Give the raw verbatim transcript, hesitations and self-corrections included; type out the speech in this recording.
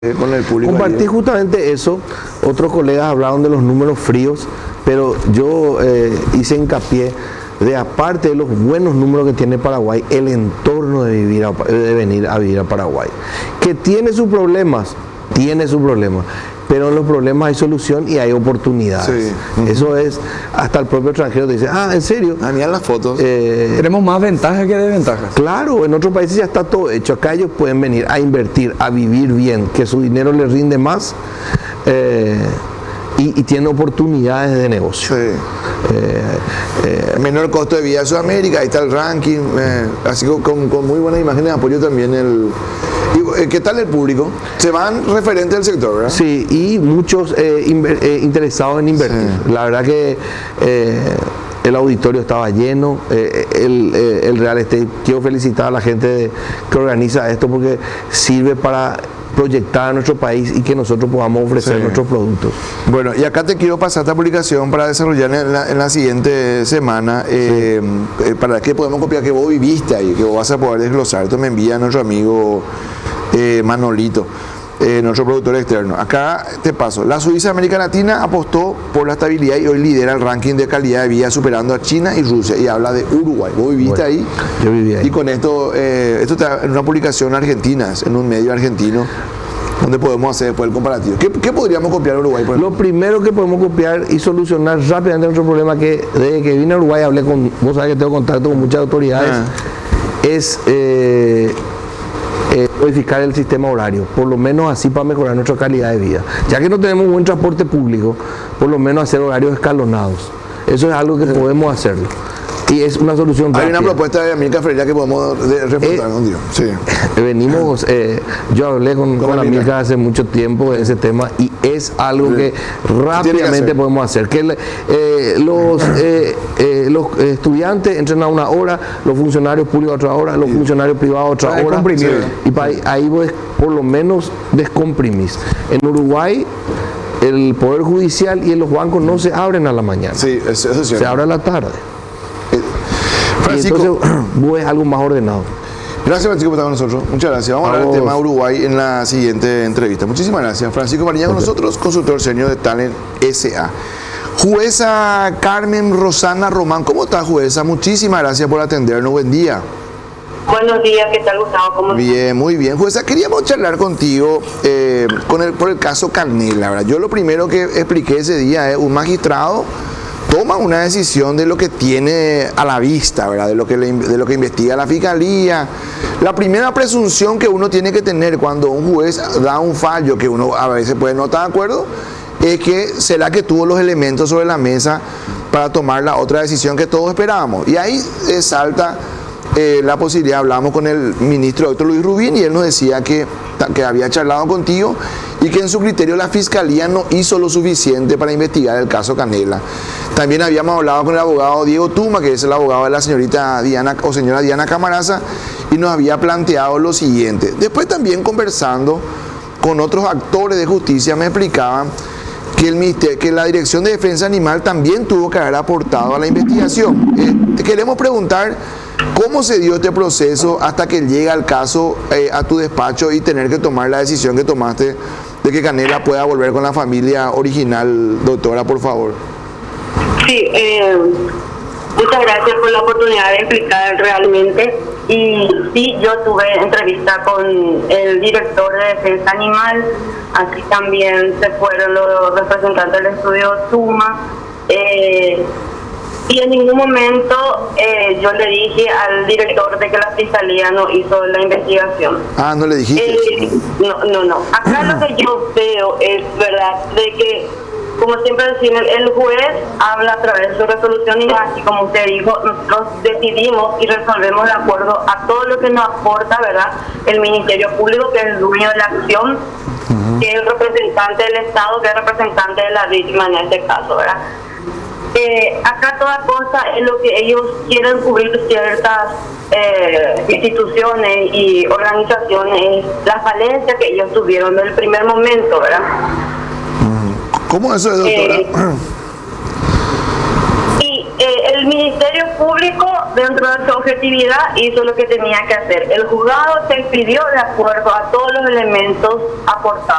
con el público. Compartí justamente eso. Otros colegas hablaron de los números fríos, pero yo eh, hice hincapié de, aparte de los buenos números que tiene Paraguay, el entorno de, vivir a, de venir a vivir a Paraguay, que tiene sus problemas, tiene sus problemas, pero en los problemas hay solución y hay oportunidades. Sí. Uh-huh. Eso es, hasta el propio extranjero te dice, ah, ¿en serio? Ah, mira las fotos. Eh, Tenemos más ventajas que desventajas. Claro, en otros países ya está todo hecho. Acá ellos pueden venir a invertir, a vivir bien, que su dinero les rinde más eh, y, y tienen oportunidades de negocio. Sí. Eh, eh, Menor costo de vida de Sudamérica, ahí está el ranking, eh, así con, con, con muy buenas imágenes de apoyo también el... ¿Y qué tal el público? Se van referentes del sector, ¿verdad? Sí, y muchos eh, inver, eh, interesados en invertir. Sí. La verdad que eh, el auditorio estaba lleno, eh, el, eh, el Real Estate. Quiero felicitar a la gente de, que organiza esto porque sirve para proyectar a nuestro país y que nosotros podamos ofrecer sí. nuestros productos. Bueno, y acá te quiero pasar esta publicación para desarrollar en la, en la siguiente semana, eh, sí. eh, para que podemos copiar que vos viviste ahí, que vos vas a poder desglosar. Esto me envía nuestro amigo eh, Manolito, eh, nuestro productor externo. Acá te paso. La Suiza América Latina apostó por la estabilidad y hoy lidera el ranking de calidad de vida, superando a China y Rusia, y habla de Uruguay. ¿Vos viviste bueno, ahí? Yo viví ahí. Y con esto, eh, esto está en una publicación argentina, en un medio argentino, donde podemos hacer después el comparativo. ¿Qué, qué podríamos copiar a Uruguay? Por Lo primero que podemos copiar y solucionar rápidamente nuestro problema, que desde que vine a Uruguay hablé con, vos sabés que tengo contacto con muchas autoridades, ah. es eh, eh, modificar el sistema horario, por lo menos así para mejorar nuestra calidad de vida. Ya que no tenemos buen transporte público, por lo menos hacer horarios escalonados. Eso es algo que sí. podemos hacerlo. Y es una solución Hay rápida. Una propuesta de Amilcar Ferreira que podemos reportar eh, contigo. Sí. Venimos, eh, yo hablé con, con, con Amilcar hace mucho tiempo de ese tema y es algo sí. que rápidamente que podemos hacer. Que eh, los, eh, eh, los estudiantes entrenan una hora, los funcionarios públicos otra hora, los sí. funcionarios privados otra para hora. Sí. Y para, ahí vos por lo menos descomprimís. En Uruguay el Poder Judicial y los bancos no se abren a la mañana. Sí, eso, eso es cierto. Se abren a la tarde. Francisco, y entonces es algo más ordenado. Gracias, Francisco, por estar con nosotros. Muchas gracias. Vamos a, a hablar del tema Uruguay en la siguiente entrevista. Muchísimas gracias. Francisco Mariña con okay. nosotros, consultor senior de Talent S A. Jueza Carmen Rosana Román, ¿cómo está, jueza? Muchísimas gracias por atendernos. Buen día. Buenos días, ¿qué tal, Gustavo? ¿Cómo bien, estás? Muy bien. Jueza, queríamos charlar contigo eh, con el, por el caso Canela, ¿verdad? Yo lo primero que expliqué ese día es un magistrado toma una decisión de lo que tiene a la vista, ¿verdad? De lo que, le, de lo que investiga la fiscalía. La primera presunción que uno tiene que tener cuando un juez da un fallo que uno a veces puede no estar de acuerdo es que será que tuvo los elementos sobre la mesa para tomar la otra decisión que todos esperábamos. Y ahí eh, salta eh, la posibilidad. Hablamos con el ministro doctor Luis Rubín y él nos decía que, que había charlado contigo y que en su criterio la fiscalía no hizo lo suficiente para investigar el caso Canela. También habíamos hablado con el abogado Diego Tuma, que es el abogado de la señorita Diana o señora Diana Camaraza, y nos había planteado lo siguiente. Después también conversando con otros actores de justicia me explicaban que, el ministerio, que la Dirección de Defensa Animal también tuvo que haber aportado a la investigación. Eh, te queremos preguntar cómo se dio este proceso hasta que llega el caso eh, a tu despacho y tener que tomar la decisión que tomaste de que Canela pueda volver con la familia original, doctora, por favor. Sí, eh, muchas gracias por la oportunidad de explicar realmente. Y sí, yo tuve entrevista con el director de Defensa Animal, así también se fueron los representantes del estudio Tuma. Eh, y en ningún momento eh, yo le dije al director de que la fiscalía no hizo la investigación. Ah, no le dijiste. Eh, no, no, no. Acá lo que yo veo es verdad de que, como siempre decimos, el juez habla a través de su resolución y así como usted dijo, nosotros decidimos y resolvemos de acuerdo a todo lo que nos aporta, ¿verdad?, el Ministerio Público, que es el dueño de la acción, uh-huh. que es el representante del Estado, que es el representante de la víctima en este caso, ¿verdad? Eh, acá toda cosa es lo que ellos quieren cubrir ciertas eh, instituciones y organizaciones, la falencia que ellos tuvieron desde el primer momento, ¿verdad? ¿Cómo eso es, doctora? Eh, y eh, el Ministerio Público, dentro de su objetividad, hizo lo que tenía que hacer. El juzgado se expidió de acuerdo a todos los elementos aportados.